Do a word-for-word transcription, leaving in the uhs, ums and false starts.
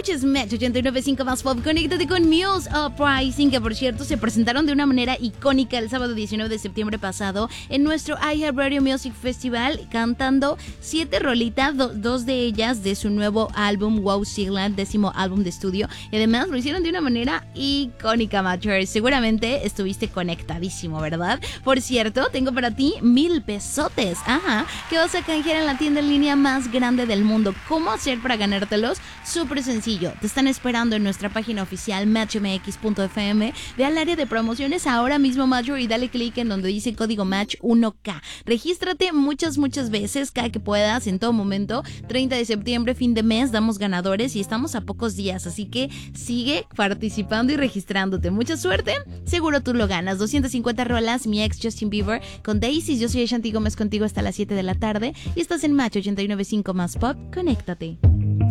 Escuches Match ochenta y nueve punto cinco más pop. Conéctate con Muse Uprising, que por cierto se presentaron de una manera icónica el sábado diecinueve de septiembre pasado en nuestro iHeartRadio Music Festival, cantando siete rolitas, do, dos de ellas de su nuevo álbum Wow Sigland, décimo álbum de estudio, y además lo hicieron de una manera icónica, Matchers. Seguramente estuviste conectadísimo, ¿verdad? Por cierto, tengo para ti mil pesotes, ajá, que vas a canjear en la tienda en línea más grande del mundo. ¿Cómo hacer para ganártelos? Súper sencillo, te están esperando en nuestra página oficial match m x punto f m. Ve al área de promociones ahora mismo, Major, y dale clic en donde dice código match uno k. Regístrate muchas, muchas veces, cada que puedas, en todo momento. treinta de septiembre, fin de mes, damos ganadores y estamos a pocos días, así que sigue participando y registrándote. Mucha suerte, seguro tú lo ganas. doscientas cincuenta rolas, mi ex Justin Bieber con Daisy. Yo soy Shanti Gómez contigo hasta las siete de la tarde y estás en Match ochenta y nueve punto cinco más pop. Conéctate.